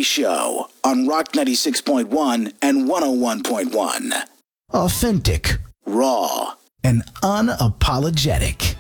Show on Rock 96.1 and 101.1. Authentic, raw, and unapologetic.